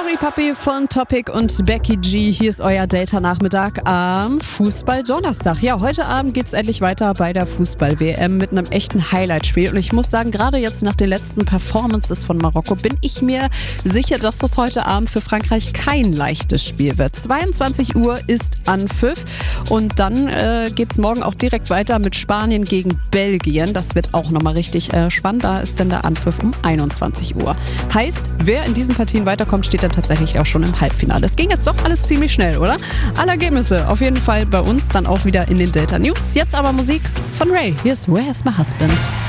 Sorry Papi von Topic und Becky G. Hier ist euer Data-Nachmittag am Fußball-Donnerstag. Ja, heute Abend geht's endlich weiter bei der Fußball-WM mit einem echten Highlight-Spiel. Und ich muss sagen, gerade jetzt nach den letzten Performances von Marokko bin ich mir sicher, dass das heute Abend für Frankreich kein leichtes Spiel wird. 22 Uhr ist Anpfiff und dann geht's morgen auch direkt weiter mit Spanien gegen Belgien. Das wird auch nochmal richtig spannend. Da ist dann der Anpfiff um 21 Uhr. Heißt, wer in diesen Partien weiterkommt, steht dann tatsächlich auch schon im Halbfinale. Es ging jetzt doch alles ziemlich schnell, oder? Alle Ergebnisse auf jeden Fall bei uns dann auch wieder in den Delta News. Jetzt aber Musik von Ray. Hier ist Where's My Husband?